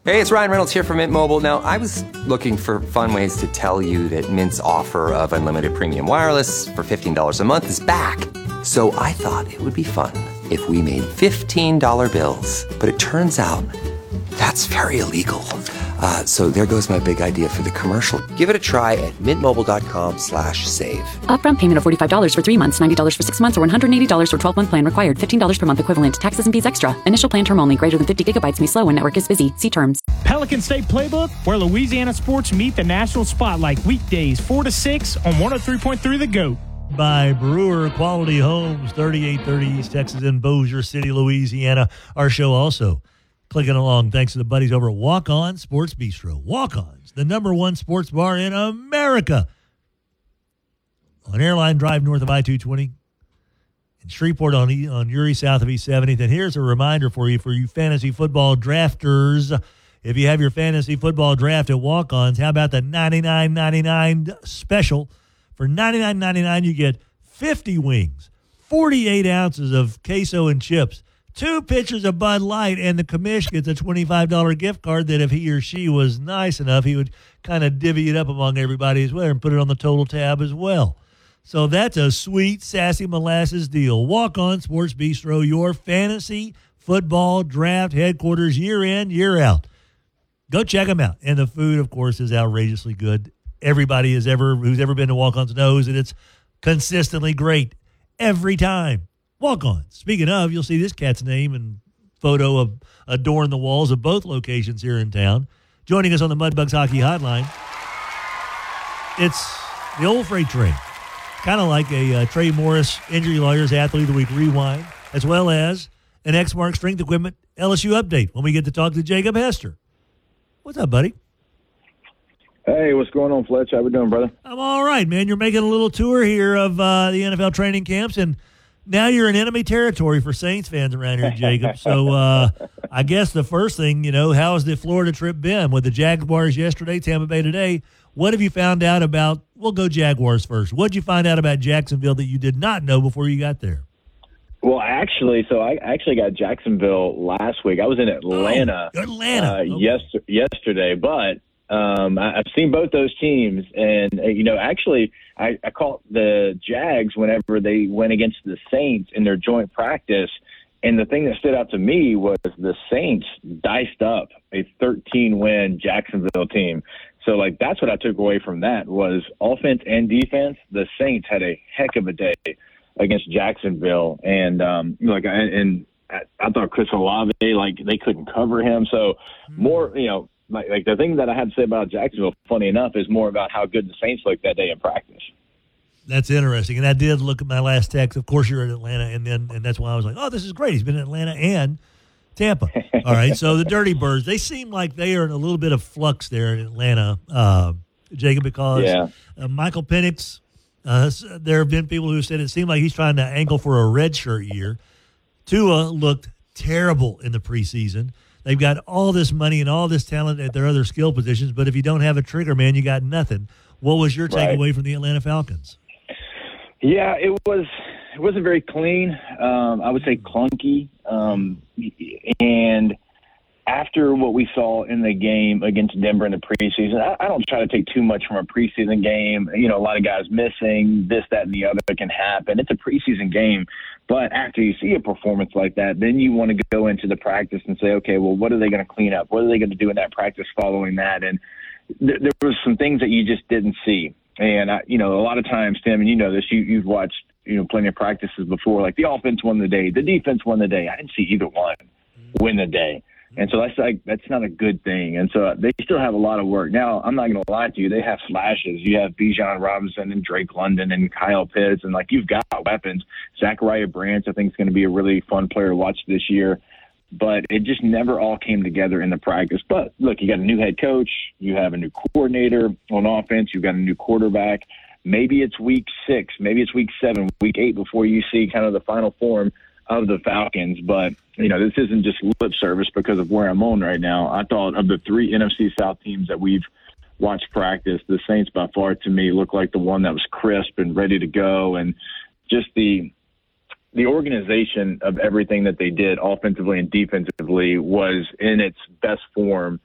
Hey, it's Ryan Reynolds here from Mint Mobile. Now, I was looking for fun ways to tell you that Mint's offer of unlimited premium wireless for $15 a month is back. So I thought it would be fun if we made $15 bills. But it turns out that's very illegal. So there goes my big idea for the commercial. Give it a try at mintmobile.com/save. Upfront payment of $45 for 3 months, $90 for 6 months, or $180 for 12-month plan required. $15 per month equivalent. Taxes and fees extra. Initial plan term only. Greater than 50 gigabytes may slow when network is busy. See terms. Pelican State Playbook, where Louisiana sports meet the national spotlight. Weekdays 4 to 6 on 103.3 The GOAT. By Brewer Quality Homes, 3830 East Texas in Bossier City, Louisiana. Our show also clicking along thanks to the buddies over at Walk-On Sports Bistro. Walk-On's the #1 sports bar in America. On Airline Drive north of I-220. In Shreveport on Uri south of E70. Then here's a reminder for you fantasy football drafters. If you have your fantasy football draft at Walk-On's, how about the $99.99 special? For $99.99, you get 50 wings, 48 ounces of queso and chips, 2 pitchers of Bud Light, and the commish gets a $25 gift card that if he or she was nice enough, he would kind of divvy it up among everybody as well and put it on the total tab as well. So that's a sweet, sassy molasses deal. Walk-On Sports Bistro, your fantasy football draft headquarters year in, year out. Go check them out. And the food, of course, is outrageously good. Everybody who's ever been to Walk-On's knows that it's consistently great every time. Walk-On. Speaking of, you'll see this cat's name and photo adorn the walls of both locations here in town. Joining us on the Mudbugs Hockey Hotline, it's the old freight train, kind of like a Trey Morris Injury Lawyers Athlete of the Week Rewind, as well as an Exmark Strength Equipment LSU update when we get to talk to Jacob Hester. What's up, buddy? Hey, what's going on, Fletch? How we doing, brother? I'm all right, man. You're making a little tour here of the NFL training camps, and now you're in enemy territory for Saints fans around here, Jacob. So I guess the first thing, how has the Florida trip been? With the Jaguars yesterday, Tampa Bay today, what have you found out about – we'll go Jaguars first. What did you find out about Jacksonville that you did not know before you got there? Well, I actually got Jacksonville last week. I was in Atlanta, yesterday, but I've seen both those teams, and actually, I caught the Jags whenever they went against the Saints in their joint practice, and the thing that stood out to me was the Saints diced up a 13-win Jacksonville team. So, that's what I took away from that was offense and defense. The Saints had a heck of a day against Jacksonville, and I thought Chris Olave, they couldn't cover him. So more, the thing that I had to say about Jacksonville, funny enough, is more about how good the Saints looked that day in practice. That's interesting. And I did look at my last text. Of course, you're in Atlanta, and that's why I was like, oh, this is great. He's been in Atlanta and Tampa. All right, so the Dirty Birds, they seem like they are in a little bit of flux there in Atlanta, Jacob, because Michael Penix, there have been people who said it seemed like he's trying to angle for a redshirt year. Tua looked terrible in the preseason. They've got all this money and all this talent at their other skill positions, but if you don't have a trigger man, you got nothing. What was your takeaway from the Atlanta Falcons? Yeah, it wasn't very clean. I would say clunky. And after what we saw in the game against Denver in the preseason, I don't try to take too much from a preseason game. A lot of guys missing, this, that, and the other can happen. It's a preseason game. But after you see a performance like that, then you want to go into the practice and say, okay, well, what are they going to clean up? What are they going to do in that practice following that? And there was some things that you just didn't see. And, a lot of times, Tim, and you know this, you've watched, plenty of practices before, like the offense won the day, the defense won the day. I didn't see either one win the day. And so that's not a good thing. And so they still have a lot of work. Now, I'm not going to lie to you. They have flashes. You have Bijan Robinson and Drake London and Kyle Pitts. And, you've got weapons. Zachariah Branch, I think, is going to be a really fun player to watch this year. But it just never all came together in the practice. But, look, you got a new head coach. You have a new coordinator on offense. You've got a new quarterback. Maybe it's week 6. Maybe it's week 7, week 8 before you see kind of the final form of the Falcons. But, this isn't just lip service because of where I'm on right now. I thought of the 3 NFC South teams that we've watched practice, the Saints by far to me looked like the one that was crisp and ready to go. And just the organization of everything that they did offensively and defensively was in its best form